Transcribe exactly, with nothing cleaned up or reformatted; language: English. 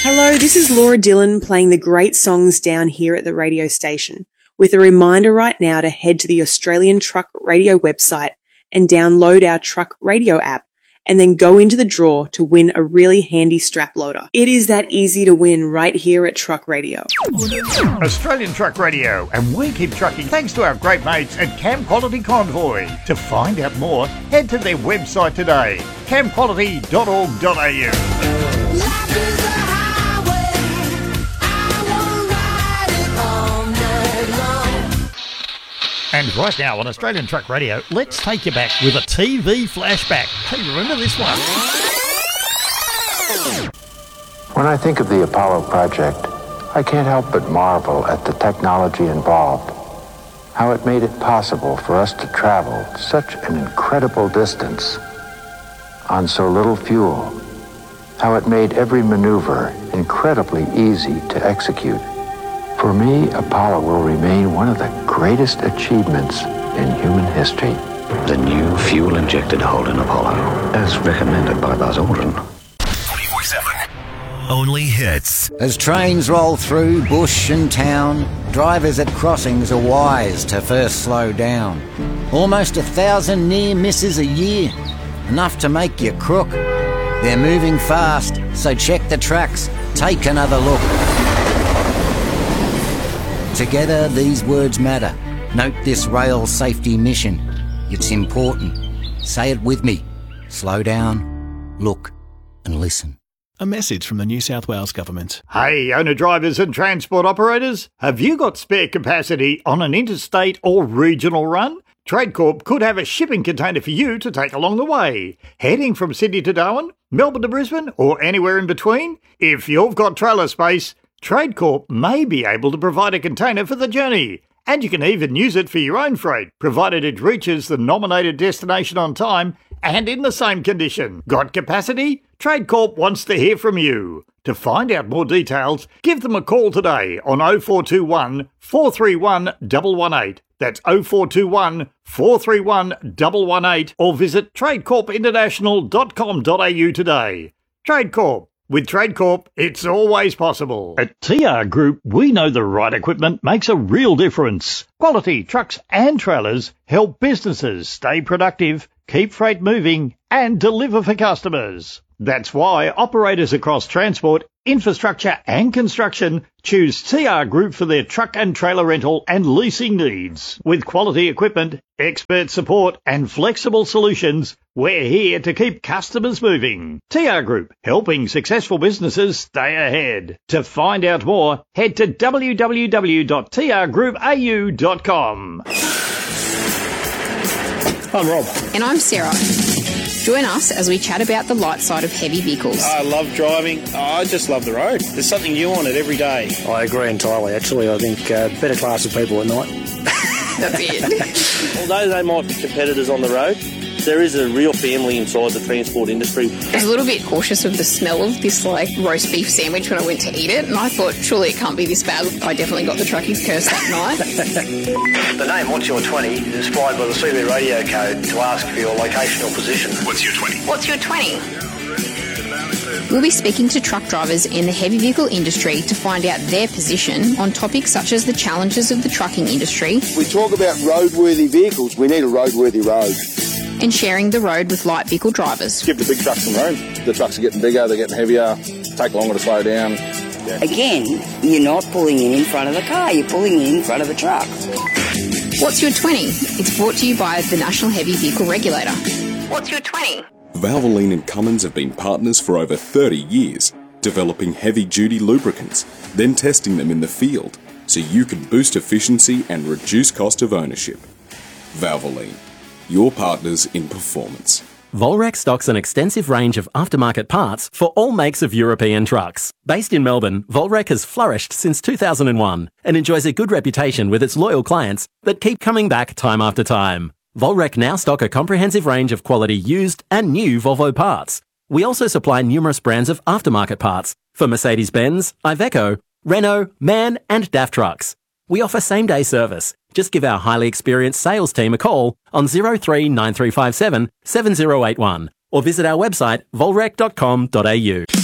Hello, this is Laura Dillon playing the great songs down here at the radio station, with a reminder right now to head to the Australian Truck Radio website and download our Truck Radio app, and then go into the draw to win a really handy strap loader. It is that easy to win right here at Truck Radio. Australian Truck Radio, and we keep trucking thanks to our great mates at Cam Quality Convoy. To find out more, head to their website today, cam quality dot org dot a u. And right now on Australian Truck Radio, let's take you back with a T V flashback. Hey, remember this one? When I think of the Apollo project, I can't help but marvel at the technology involved, how it made it possible for us to travel such an incredible distance on so little fuel, how it made every maneuver incredibly easy to execute. For me, Apollo will remain one of the greatest achievements in human history. The new fuel-injected Holden Apollo, as recommended by Buzz Aldrin. twenty-four seven. Only hits. As trains roll through bush and town, drivers at crossings are wise to first slow down. Almost a thousand near misses a year, enough to make you crook. They're moving fast, so check the tracks, take another look. Together, these words matter. Note this rail safety mission. It's important. Say it with me. Slow down, look, and listen. A message from the New South Wales Government. Hey, owner-drivers and transport operators, have you got spare capacity on an interstate or regional run? TradeCorp could have a shipping container for you to take along the way. Heading from Sydney to Darwin, Melbourne to Brisbane, or anywhere in between? If you've got trailer space, TradeCorp may be able to provide a container for the journey, and you can even use it for your own freight, provided it reaches the nominated destination on time and in the same condition. Got capacity? TradeCorp wants to hear from you. To find out more details, give them a call today on oh four two one, four three one, one one eight. That's oh four two one, four three one, one one eight, or visit tradecorp international dot com dot a u today. TradeCorp. With TradeCorp, it's always possible. At T R Group, we know the right equipment makes a real difference. Quality trucks and trailers help businesses stay productive, keep freight moving, and deliver for customers. That's why operators across transport, infrastructure and construction choose T R Group for their truck and trailer rental and leasing needs. With quality equipment, expert support and flexible solutions, we're here to keep customers moving. T R Group, helping successful businesses stay ahead. To find out more, head to w w w dot t r group a u dot com. I'm Rob. And I'm Sarah. Join us as we chat about the light side of heavy vehicles. I love driving. I just love the road. There's something new on it every day. I agree entirely, actually. I think uh, better class of people at night. That's it. Although they might be competitors on the road, there is a real family inside the transport industry. I was a little bit cautious of the smell of this like roast beef sandwich when I went to eat it, and I thought surely it can't be this bad. I definitely got the truckies curse that night. The name What's Your twenty is inspired by the C B radio code to ask for your location or position. What's your twenty? What's your twenty? We'll be speaking to truck drivers in the heavy vehicle industry to find out their position on topics such as the challenges of the trucking industry. We talk about roadworthy vehicles. We need a roadworthy road. And sharing the road with light vehicle drivers. Give the big trucks some room. The trucks are getting bigger, they're getting heavier, take longer to slow down. Yeah. Again, you're not pulling in in front of the car, you're pulling in in front of the truck. What's your twenty? It's brought to you by the National Heavy Vehicle Regulator. What's your twenty? Valvoline and Cummins have been partners for over thirty years, developing heavy-duty lubricants, then testing them in the field, so you can boost efficiency and reduce cost of ownership. Valvoline, your partners in performance. Volrec stocks an extensive range of aftermarket parts for all makes of European trucks. Based in Melbourne, Volrec has flourished since two thousand one and enjoys a good reputation with its loyal clients that keep coming back time after time. Volrec now stock a comprehensive range of quality used and new Volvo parts. We also supply numerous brands of aftermarket parts for Mercedes-Benz, Iveco, Renault, MAN and D A F trucks. We offer same-day service. Just give our highly experienced sales team a call on zero three nine three five seven seven zero eight one or visit our website volrec dot com dot a u.